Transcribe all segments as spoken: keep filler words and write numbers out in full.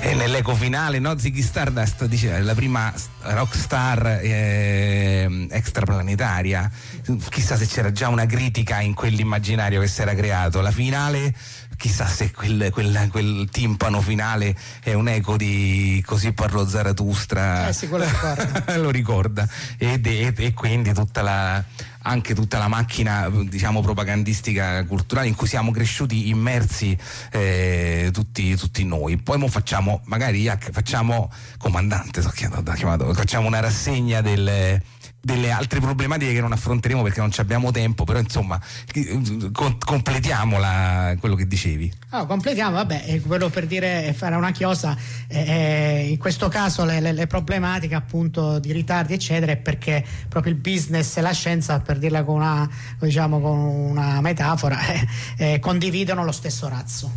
E nell'eco finale, no, Ziggy Stardust dice la prima rockstar eh, extraplanetaria, chissà se c'era già una critica in quell'immaginario che si era creato. La finale, chissà se quel, quel, quel timpano finale è un eco di Così parlò Zarathustra. Eh sì, quello ricorda. Lo ricorda. E, e, e quindi tutta la anche tutta la macchina, diciamo, propagandistica culturale in cui siamo cresciuti immersi eh, tutti, tutti noi. Poi mo facciamo, magari facciamo comandante, so chiamato, facciamo una rassegna del delle altre problematiche che non affronteremo perché non ci abbiamo tempo, però insomma con, completiamo la, quello che dicevi. Oh, completiamo, vabbè, quello per dire, fare una chiosa, eh, in questo caso le, le, le problematiche appunto di ritardi eccetera è perché proprio il business e la scienza, per dirla con una, diciamo, con una metafora, eh, eh, condividono lo stesso razzo.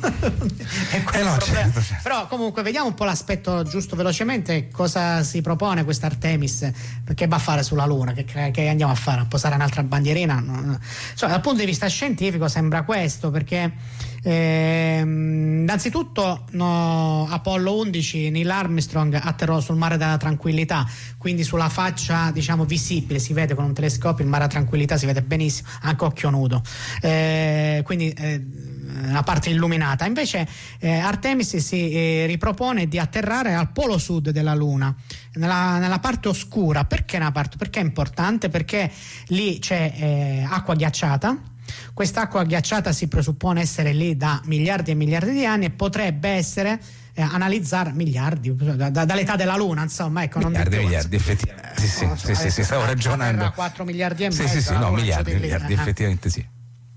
eh no, certo, certo. Però comunque vediamo un po' l'aspetto giusto velocemente, cosa si propone questa Artemis, perché va a fare sulla Luna, che, che andiamo a fare? A posare un'altra bandierina? No. Cioè, dal punto di vista scientifico sembra questo, perché eh, innanzitutto no, Apollo undici, Neil Armstrong atterrò sul mare della Tranquillità, quindi sulla faccia, diciamo, visibile, si vede con un telescopio il mare della Tranquillità, si vede benissimo anche a occhio nudo, eh, quindi eh, la parte illuminata. Invece eh, Artemis si eh, ripropone di atterrare al polo sud della Luna, nella, nella parte oscura. Perché nella parte? Perché è importante? Perché lì c'è eh, acqua ghiacciata. Quest'acqua ghiacciata si presuppone essere lì da miliardi e miliardi di anni e potrebbe essere eh, analizzare miliardi da, da, dall'età della Luna, insomma, ecco, miliardi non e miliardi, effettivamente. Eh, sì, sì, sì, sì, sì, stavo ragionando. quattro miliardi e sì, mezzo. Sì, sì, no, miliardi, lì, miliardi, eh. effettivamente sì.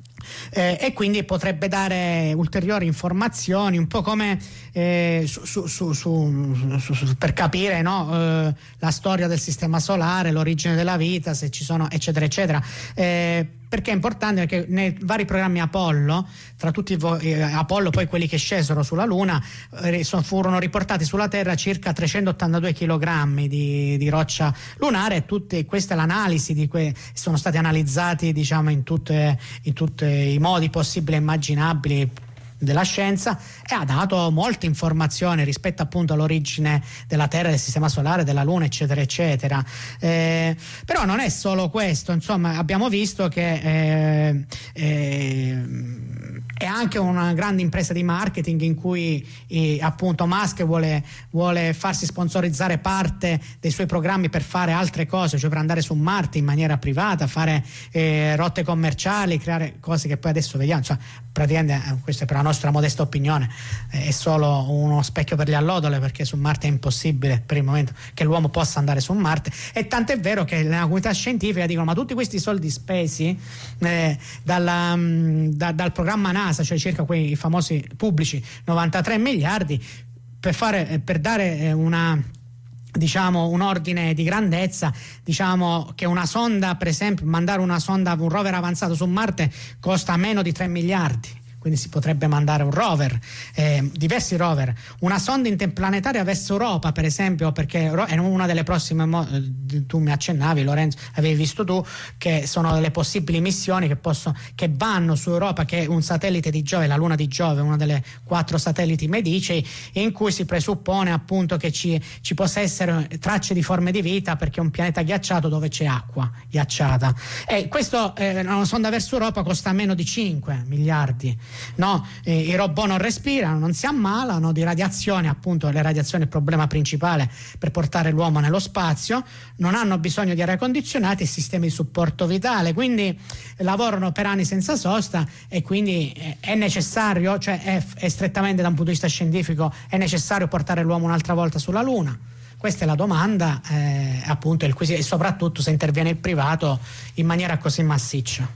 Eh, e quindi potrebbe dare ulteriori informazioni, un po' come eh, su, su, su, su, su, su, per capire, no, eh, la storia del sistema solare, l'origine della vita, se ci sono, eccetera eccetera. Eh, perché è importante? Perché nei vari programmi Apollo, tra tutti eh, Apollo, poi quelli che scesero sulla Luna, eh, furono riportati sulla Terra circa trecentottantadue chilogrammi di, di roccia lunare, e tutte, questa è l'analisi di que, sono stati analizzati, diciamo, in tutte, in tutti i modi possibili e immaginabili della scienza, e ha dato molte informazioni rispetto appunto all'origine della Terra, del sistema solare, della Luna, eccetera eccetera. Eh, però non è solo questo, insomma, abbiamo visto che eh, eh, è anche una grande impresa di marketing in cui eh, appunto Musk vuole, vuole farsi sponsorizzare parte dei suoi programmi per fare altre cose, cioè per andare su Marte in maniera privata, fare eh, rotte commerciali, creare cose che poi adesso vediamo, cioè, praticamente eh, questo è per la nostra modesta opinione, eh, è solo uno specchio per le allodole, perché su Marte è impossibile per il momento che l'uomo possa andare su Marte, e tant'è vero che la comunità scientifica dicono: ma tutti questi soldi spesi eh, dalla, mh, da, dal programma NASA, cioè circa quei famosi pubblici novantatré miliardi, per fare per dare una, diciamo, un ordine di grandezza, diciamo che una sonda, per esempio, mandare una sonda, un rover avanzato su Marte costa meno di tre miliardi. Quindi si potrebbe mandare un rover, eh, diversi rover, una sonda interplanetaria verso Europa, per esempio, perché è una delle prossime, mo- tu mi accennavi, Lorenzo, avevi visto tu, che sono delle possibili missioni che, possono, che vanno su Europa, che è un satellite di Giove, la Luna di Giove, uno delle quattro satelliti medicei, in cui si presuppone appunto che ci, ci possa essere tracce di forme di vita, perché è un pianeta ghiacciato dove c'è acqua ghiacciata. E questo, eh, una sonda verso Europa costa meno di cinque miliardi. No, eh, i robot non respirano, non si ammalano di radiazione, appunto le radiazioni è il problema principale per portare l'uomo nello spazio, non hanno bisogno di aria condizionata e sistemi di supporto vitale, quindi lavorano per anni senza sosta, e quindi eh, è necessario, cioè è, è strettamente da un punto di vista scientifico, è necessario portare l'uomo un'altra volta sulla Luna? Questa è la domanda, eh, appunto, il quesito, e soprattutto se interviene il privato in maniera così massiccia.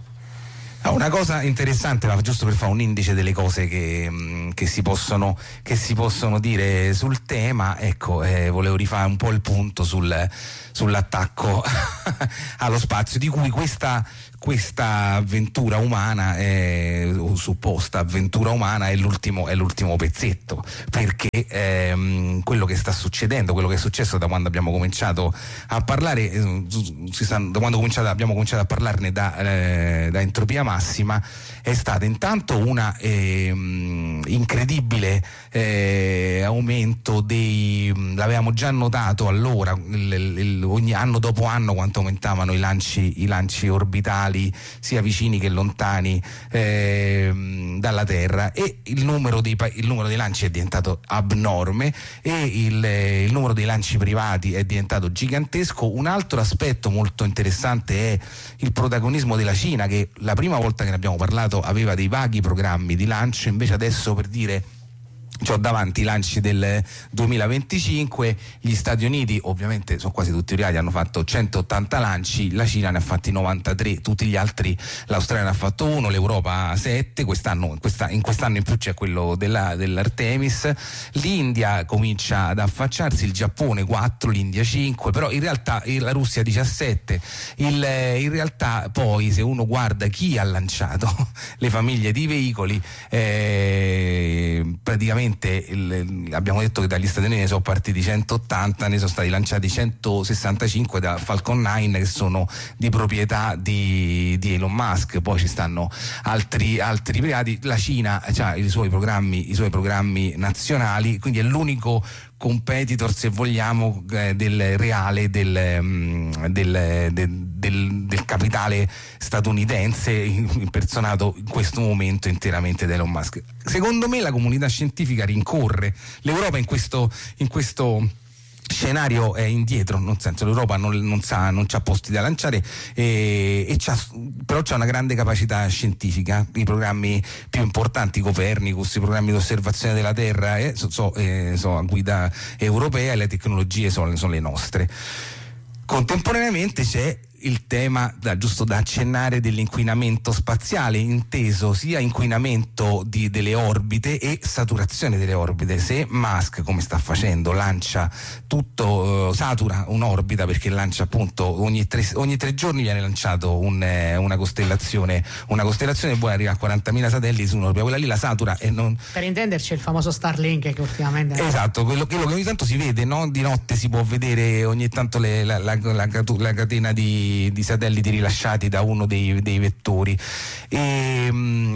Una cosa interessante, ma giusto per fare un indice delle cose che, che, si, possono, che si possono dire sul tema, ecco, eh, volevo rifare un po' il punto sul, sull'attacco allo spazio, di cui questa, questa avventura umana, è, o supposta avventura umana, è l'ultimo, è l'ultimo pezzetto, perché ehm, quello che sta succedendo, quello che è successo da quando abbiamo cominciato a parlare, eh, si sta, da quando cominciato, abbiamo cominciato a parlarne da, eh, da Entropia Massima, è stata intanto una eh, incredibile eh, aumento dei, l'avevamo già notato allora, il, il, ogni anno dopo anno quanto aumentavano i lanci, i lanci orbitali sia vicini che lontani eh, dalla Terra, e il numero, dei, il numero dei lanci è diventato abnorme, e il, il numero dei lanci privati è diventato gigantesco. Un altro aspetto molto interessante è il protagonismo della Cina, che la prima volta che ne abbiamo parlato aveva dei vaghi programmi di lancio, invece adesso, per dire, c'ho davanti i lanci del duemilaventicinque, gli Stati Uniti ovviamente sono quasi tutti reali, hanno fatto centottanta lanci, la Cina ne ha fatti novantatré, tutti gli altri, l'Australia ne ha fatto uno, l'Europa sette, quest'anno, questa, in quest'anno in più c'è quello della, dell'Artemis, l'India comincia ad affacciarsi, il Giappone quattro, l'India cinque, però in realtà la Russia diciassette, il, in realtà poi se uno guarda chi ha lanciato le famiglie di veicoli, eh, praticamente Il, abbiamo detto che dagli Stati Uniti ne sono partiti centottanta, ne sono stati lanciati centosessantacinque da Falcon nove, che sono di proprietà di, di Elon Musk. Poi ci stanno altri, altri privati. La Cina ha i suoi programmi, i suoi programmi nazionali, quindi è l'unico competitor, se vogliamo, eh, del reale del, um, del, del, del, del capitale statunitense, impersonato in questo momento interamente da Elon Musk. Secondo me la comunità scientifica rincorre l'Europa in questo, in questo scenario è indietro, nel senso l'Europa non, non sa, non c'ha posti da lanciare, e, e c'ha, però c'ha una grande capacità scientifica. I programmi più importanti, Copernicus, i programmi di osservazione della Terra eh, sono so, eh, so a guida europea, e le tecnologie sono, sono le nostre. Contemporaneamente c'è il tema, da, giusto da accennare, dell'inquinamento spaziale, inteso sia inquinamento di, delle orbite e saturazione delle orbite. Se Musk, come sta facendo, lancia tutto, uh, satura un'orbita, perché lancia appunto ogni tre, ogni tre giorni viene lanciato un, eh, una costellazione, una costellazione poi arriva a quarantamila satelliti su un'orbita, quella lì la satura e non... Per intenderci il famoso Starlink che ultimamente... Esatto, quello, quello che ogni tanto si vede, no? Di notte si può vedere ogni tanto le, la, la, la, la catena di di satelliti rilasciati da uno dei, dei vettori, e,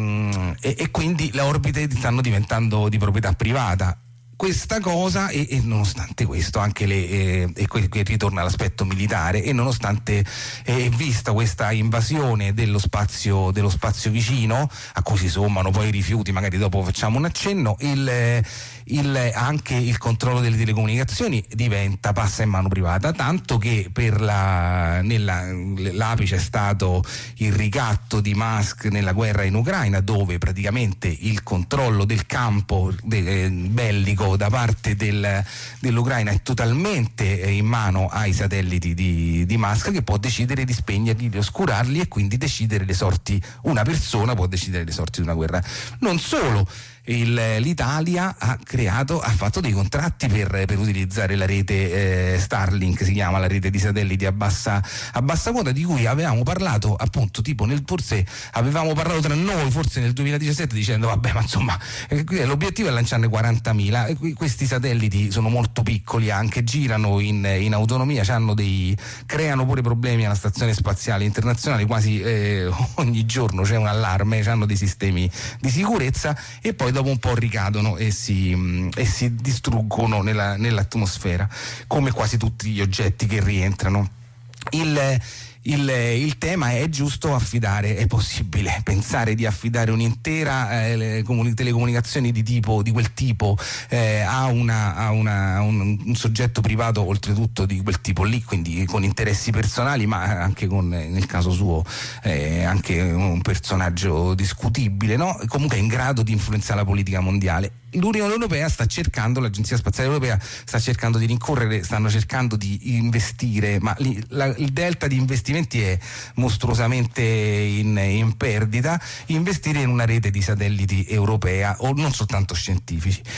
e, e quindi le orbite stanno diventando di proprietà privata. Questa cosa, e, e nonostante questo, anche le, eh, e qui ritorna all'aspetto militare, e nonostante eh, vista questa invasione dello spazio, dello spazio vicino, a cui si sommano poi i rifiuti, magari dopo facciamo un accenno, il, il, anche il controllo delle telecomunicazioni diventa, passa in mano privata, tanto che per la, nella, l'apice è stato il ricatto di Musk nella guerra in Ucraina, dove praticamente il controllo del campo de, eh, bellico da parte del, dell'Ucraina è totalmente in mano ai satelliti di, di Musk, che può decidere di spegnerli, di oscurarli, e quindi decidere le sorti, una persona può decidere le sorti di una guerra. Non solo, il, l'Italia ha creato, ha fatto dei contratti per, per utilizzare la rete eh, Starlink, si chiama la rete di satelliti a bassa, a bassa quota, di cui avevamo parlato appunto tipo nel, forse avevamo parlato tra noi forse nel duemiladiciassette, dicendo vabbè, ma insomma eh, l'obiettivo è lanciarne quarantamila. E questi satelliti sono molto piccoli, anche girano in, in autonomia, c'hanno dei, creano pure problemi alla stazione spaziale internazionale, quasi eh, ogni giorno c'è un allarme, hanno dei sistemi di sicurezza, e poi dopo un po' ricadono e si, e si distruggono nella, nell'atmosfera, come quasi tutti gli oggetti che rientrano. Il, il, il tema è: giusto affidare, è possibile pensare di affidare un'intera eh, comuni- telecomunicazioni di tipo di quel tipo eh, a, una, a, una, a un, un soggetto privato, oltretutto di quel tipo lì, quindi con interessi personali, ma anche con, nel caso suo, eh, anche un personaggio discutibile, no? Comunque è in grado di influenzare la politica mondiale. L'Unione Europea sta cercando, l'Agenzia Spaziale Europea sta cercando di rincorrere, stanno cercando di investire, ma li, la, il delta di investimenti è mostruosamente in, in perdita, investire in una rete di satelliti europea, o non soltanto scientifici.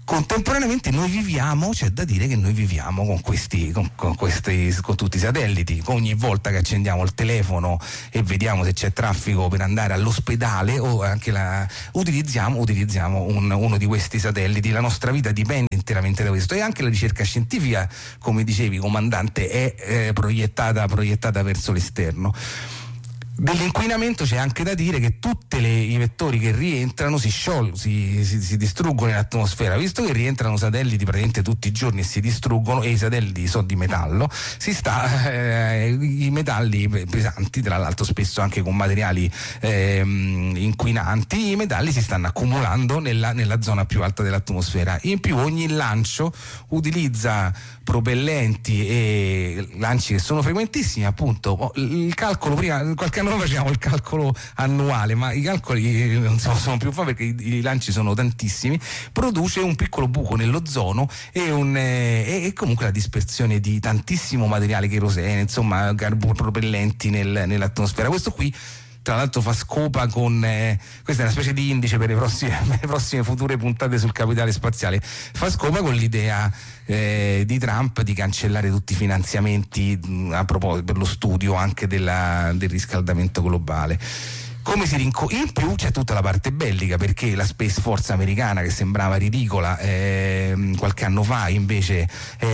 Contemporaneamente noi viviamo, c'è da dire che noi viviamo con questi, con, con questi, con tutti i satelliti. Ogni volta che accendiamo il telefono e vediamo se c'è traffico per andare all'ospedale o anche la, utilizziamo, utilizziamo un, uno di questi satelliti. La nostra vita dipende interamente da questo, e anche la ricerca scientifica, come dicevi comandante, è eh, proiettata, proiettata verso l'esterno. Dell'inquinamento c'è anche da dire che tutti i vettori che rientrano si sciolgono, si, si, si distruggono in atmosfera. Visto che rientrano satelliti praticamente tutti i giorni e si distruggono, e i satelliti sono di metallo, si sta eh, i metalli pesanti, tra l'altro spesso anche con materiali eh, inquinanti, i metalli si stanno accumulando nella, nella zona più alta dell'atmosfera. In più ogni lancio utilizza propellenti e lanci che sono frequentissimi, appunto. Il calcolo, prima qualche anno fa facevamo il calcolo annuale, ma i calcoli non si possono più fare perché i, i lanci sono tantissimi. Produce un piccolo buco nell'ozono e, un, eh, e comunque la dispersione di tantissimo materiale, kerosene, insomma carbopropellenti nel, nell'atmosfera. Questo qui tra l'altro fa scopa con eh, questa è una specie di indice per le prossime, per le prossime future puntate sul capitale spaziale, fa scopa con l'idea eh, di Trump di cancellare tutti i finanziamenti mh, a proposito per lo studio anche della, del riscaldamento globale. Come si rinco- in più c'è tutta la parte bellica, perché la Space Force americana, che sembrava ridicola eh, qualche anno fa, invece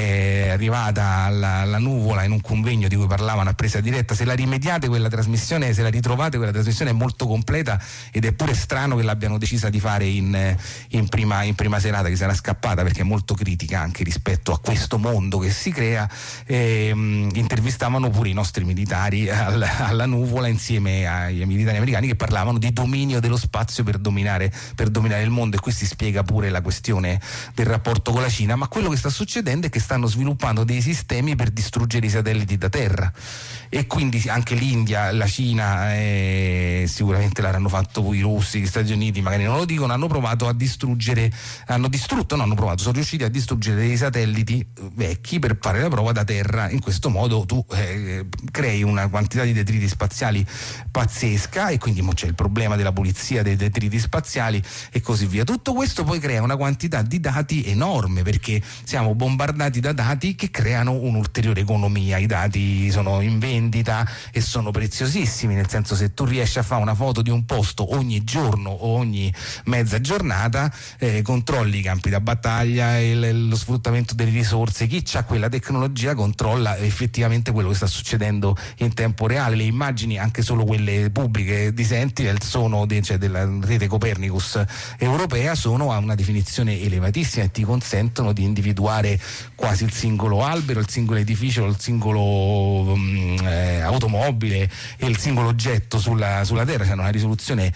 è arrivata alla, alla nuvola in un convegno di cui parlavano a presa diretta. Se la rimediate quella trasmissione, se la ritrovate quella trasmissione, è molto completa, ed è pure strano che l'abbiano decisa di fare in, in, prima, in prima serata, che sarà scappata perché è molto critica anche rispetto a questo mondo che si crea. Eh, intervistavano pure i nostri militari al, alla nuvola insieme ai militari americani, che parlavano di dominio dello spazio per dominare, per dominare il mondo, e qui si spiega pure la questione del rapporto con la Cina. Ma quello che sta succedendo è che stanno sviluppando dei sistemi per distruggere i satelliti da terra, e quindi anche l'India, la Cina, eh, sicuramente l'hanno fatto poi i russi, gli Stati Uniti magari non lo dicono, hanno provato a distruggere, hanno distrutto, no hanno provato, sono riusciti a distruggere dei satelliti vecchi per fare la prova da terra. In questo modo tu eh, crei una quantità di detriti spaziali pazzesca, e quindi mo c'è il problema della pulizia dei detriti spaziali e così via. Tutto questo poi crea una quantità di dati enorme, perché siamo bombardati da dati che creano un'ulteriore economia. I dati sono in vendita e sono preziosissimi, nel senso, se tu riesci a fare una foto di un posto ogni giorno o ogni mezza giornata, eh, controlli i campi da battaglia, il, lo sfruttamento delle risorse, chi ha quella tecnologia controlla effettivamente quello che sta succedendo in tempo reale. Le immagini, anche solo quelle pubbliche di Sentinel, sono de, cioè della rete Copernicus europea, sono a una definizione elevatissima e ti consentono di individuare quasi il singolo albero, il singolo edificio, il singolo um, eh, automobile e il singolo oggetto sulla, sulla Terra. C'è una risoluzione,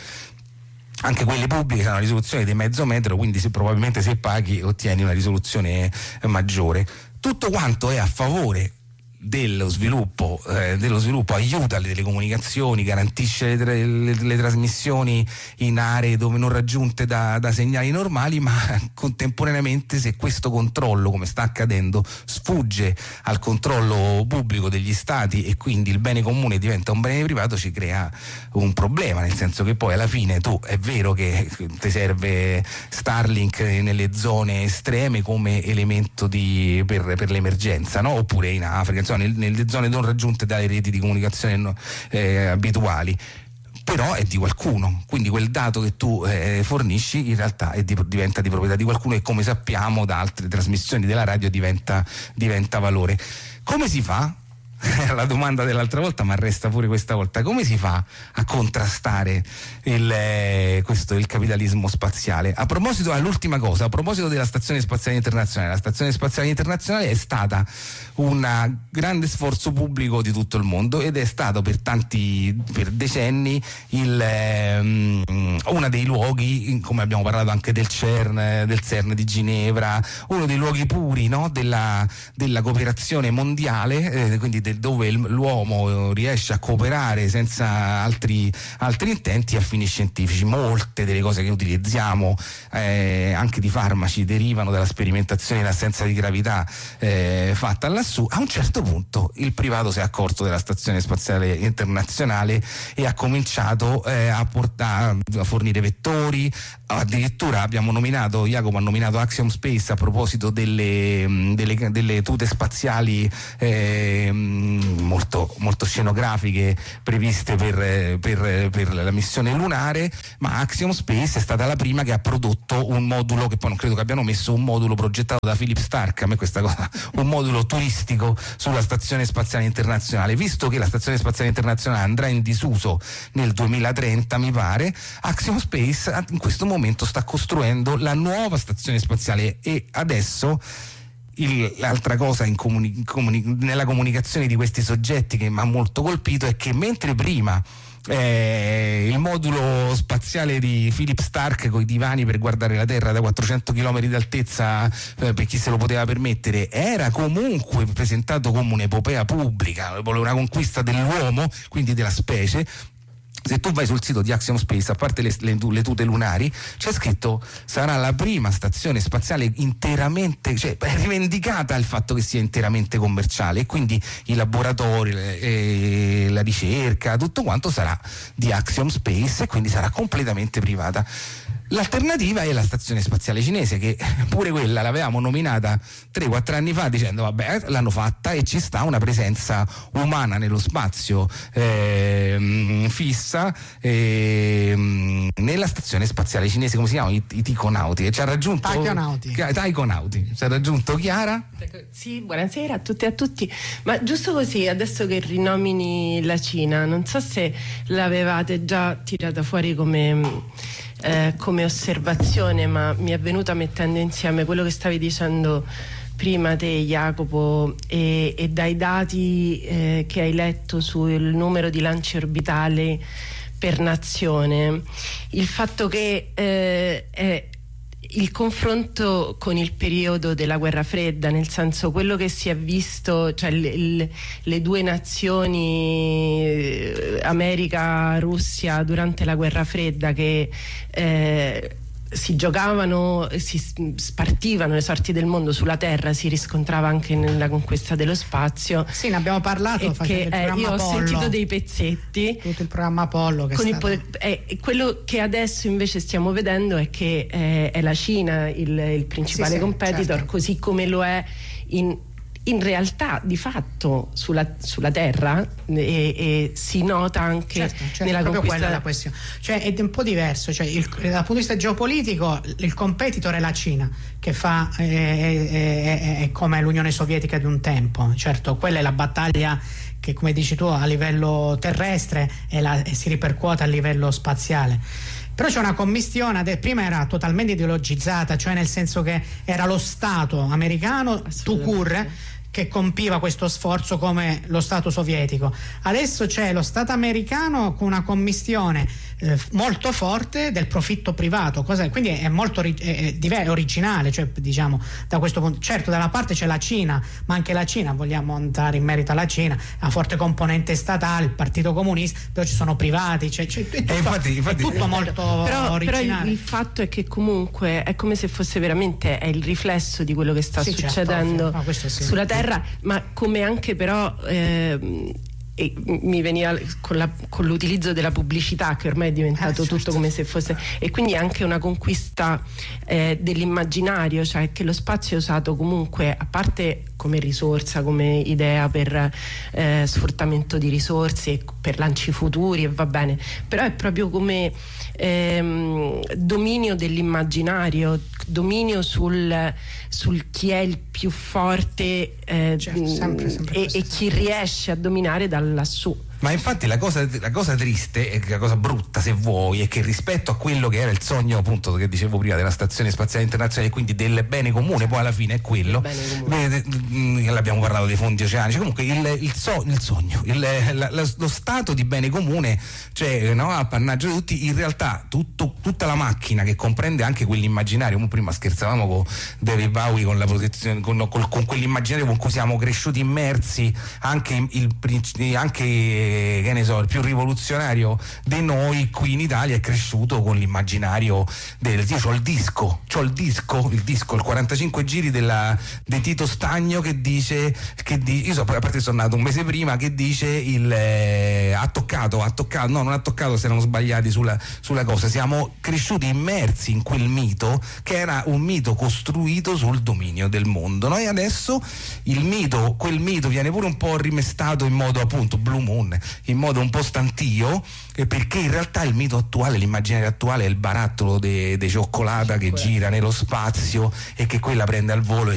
anche quelle pubbliche hanno una risoluzione di mezzo metro, quindi se, probabilmente se paghi ottieni una risoluzione maggiore. Tutto quanto è a favore dello sviluppo, eh, dello sviluppo, aiuta le telecomunicazioni, garantisce le, le, le trasmissioni in aree dove non raggiunte da, da segnali normali, ma contemporaneamente, se questo controllo, come sta accadendo, sfugge al controllo pubblico degli stati e quindi il bene comune diventa un bene privato, ci crea un problema, nel senso che poi alla fine tu, è vero che ti serve Starlink nelle zone estreme come elemento di, per, per l'emergenza, no? Oppure in Africa, insomma, nelle zone non raggiunte dalle reti di comunicazione no, eh, abituali, però è di qualcuno, quindi quel dato che tu eh, fornisci in realtà è di, diventa di proprietà di qualcuno, e come sappiamo da altre trasmissioni della radio diventa, diventa valore. Come si fa? La domanda dell'altra volta, ma resta pure questa volta: come si fa a contrastare il, eh, questo, il capitalismo spaziale? A proposito, all'ultima cosa, a proposito della Stazione Spaziale Internazionale, la Stazione Spaziale Internazionale è stata un grande sforzo pubblico di tutto il mondo, ed è stato per tanti, per decenni, il, eh, uno dei luoghi, come abbiamo parlato anche del CERN, del CERN di Ginevra, uno dei luoghi puri, no, della, della cooperazione mondiale, eh, quindi del dove l'uomo riesce a cooperare senza altri, altri intenti a fini scientifici. Molte delle cose che utilizziamo, eh, anche di farmaci, derivano dalla sperimentazione in assenza di gravità eh, fatta lassù. A un certo punto il privato si è accorto della Stazione Spaziale Internazionale e ha cominciato eh, a, portare, a fornire vettori, Addirittura abbiamo nominato, Jacopo ha nominato Axiom Space a proposito delle, delle, delle tute spaziali eh, molto, molto scenografiche previste per, per, per la missione lunare, ma Axiom Space è stata la prima che ha prodotto un modulo, che poi non credo che abbiano messo, un modulo progettato da Philip Stark, a me questa cosa, un modulo turistico sulla Stazione Spaziale Internazionale. Visto che la Stazione Spaziale Internazionale andrà in disuso nel duemilatrenta, mi pare, Axiom Space in questo momento sta costruendo la nuova stazione spaziale, e adesso il, l'altra cosa in comuni, comuni, nella comunicazione di questi soggetti che mi ha molto colpito è che mentre prima eh, il modulo spaziale di Philip Stark con i divani per guardare la Terra da quattrocento chilometri d'altezza eh, per chi se lo poteva permettere era comunque presentato come un'epopea pubblica, una conquista dell'uomo, quindi della specie, se tu vai sul sito di Axiom Space, a parte le, le, le tute lunari, c'è scritto sarà la prima stazione spaziale interamente, cioè rivendicata il fatto che sia interamente commerciale, e quindi i laboratori, le, eh, la ricerca, tutto quanto sarà di Axiom Space, e quindi sarà completamente privata. L'alternativa è la stazione spaziale cinese, che pure quella l'avevamo nominata tre quattro anni fa dicendo vabbè, l'hanno fatta e ci sta una presenza umana nello spazio eh, fissa eh, nella stazione spaziale cinese, come si chiamano? I, i ticonauti, e ci ha raggiunto Taikonauti. Taikonauti. Ci ha raggiunto Chiara? Sì, buonasera a tutti e a tutti. Ma giusto così, adesso che rinomini la Cina, non so se l'avevate già tirata fuori come Eh, come osservazione, ma mi è venuta mettendo insieme quello che stavi dicendo prima te, Jacopo, e, e dai dati eh, che hai letto sul numero di lanci orbitali per nazione, il fatto che eh, è il confronto con il periodo della guerra fredda, nel senso quello che si è visto, cioè le, le, le due nazioni America, Russia durante la guerra fredda, che eh, si giocavano, si spartivano le sorti del mondo sulla Terra, si riscontrava anche nella conquista dello spazio. Sì, ne abbiamo parlato. Che, eh, io ho Apollo. sentito dei pezzetti. Tutto il programma Apollo. Che con è il stato... poter, eh, quello che adesso invece stiamo vedendo è che eh, è la Cina il, il principale sì, sì, competitor, certo. Così come lo è in in realtà di fatto sulla, sulla Terra, e, e si nota anche certo, certo, nella proprio conquista. Quella è la questione, cioè è un po' diverso, cioè il, dal punto di vista geopolitico il competitor è la Cina, che fa è, è, è, è come l'Unione Sovietica di un tempo. Certo, quella è la battaglia che, come dici tu, a livello terrestre e, la, e si ripercuote a livello spaziale. Però c'è una commistione, prima era totalmente ideologizzata, cioè nel senso che era lo Stato americano tout court che compiva questo sforzo come lo Stato sovietico. Adesso c'è lo Stato americano con una commistione eh, molto forte del profitto privato, cosa, quindi è molto è, è, è originale, cioè, diciamo, da questo punto. Certo, da una parte c'è la Cina, ma anche la Cina, vogliamo andare in merito alla Cina, ha forte componente statale, il Partito Comunista, però ci sono privati, cioè, cioè, è, tutto, eh, infatti, infatti, è tutto molto però, originale. Però il, il fatto è che comunque è come se fosse veramente è il riflesso di quello che sta sì, succedendo certo, no, sì. sulla Terra, ma come anche però eh, e mi veniva con, la, con l'utilizzo della pubblicità, che ormai è diventato eh, certo. tutto come se fosse, e quindi anche una conquista eh, dell'immaginario, cioè che lo spazio è usato comunque, a parte come risorsa, come idea per eh, sfruttamento di risorse, per lanci futuri, e va bene, però è proprio come ehm, dominio dell'immaginario, dominio sul, sul chi è il più forte eh, certo, sempre, sempre e, e chi riesce a dominare da lassù. Ma infatti la cosa, la cosa triste e la cosa brutta, se vuoi, è che rispetto a quello che era il sogno, appunto, che dicevo prima, della Stazione Spaziale Internazionale, quindi del bene comune, poi alla fine è quello, beh, l'abbiamo parlato dei fondi oceanici, comunque il, il, so, il sogno, il, la, la, lo stato di bene comune, cioè, no, appannaggio di tutti, in realtà tutto, tutta la macchina che comprende anche quell'immaginario, come prima scherzavamo con David Bowie, con la protezione, con, con, con quell'immaginario con cui siamo cresciuti immersi, anche il anche che ne so, il più rivoluzionario di noi qui in Italia è cresciuto con l'immaginario del, io c'ho il disco, c'ho il disco, il disco, il quarantacinque giri della, di Tito Stagno che dice, che di, io so, a parte sono nato un mese prima, che dice il eh, ha toccato toccato, ha toccato, no, non ha toccato se erano sbagliati sulla, sulla cosa, siamo cresciuti immersi in quel mito che era un mito costruito sul dominio del mondo. Noi adesso il mito, quel mito viene pure un po' rimestato in modo, appunto, Blue Moon, in modo un po' stantio, perché in realtà il mito attuale, l'immaginario attuale è il barattolo di cioccolata che gira nello spazio e che quella prende al volo